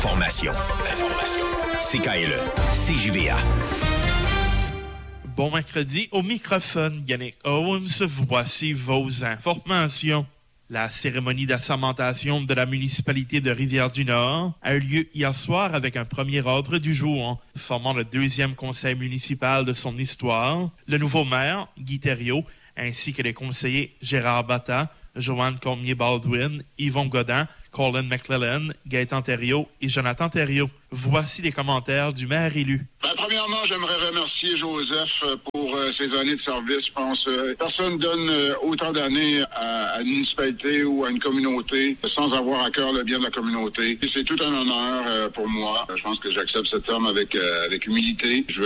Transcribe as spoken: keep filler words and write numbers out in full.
Information. Information. C K L E. C J V A. Bon mercredi, au microphone, Yannick Owens, voici vos informations. La cérémonie d'assermentation de la municipalité de Rivière-du-Nord a eu lieu hier soir avec un premier ordre du jour, formant le deuxième conseil municipal de son histoire. Le nouveau maire, Guy Thériault, ainsi que les conseillers Gérard Batta, Joanne Cormier-Baldwin, Yvon Godin, Colin McClellan, Gaëtan Thériault et Jonathan Thériault. Voici les commentaires du maire élu. Ben, premièrement, j'aimerais remercier Joseph pour euh, ses années de service. Je pense euh, personne donne euh, autant d'années à, à une municipalité ou à une communauté sans avoir à cœur le bien de la communauté. Et c'est tout un honneur euh, pour moi. Je pense que j'accepte ce terme avec, euh, avec humilité. Je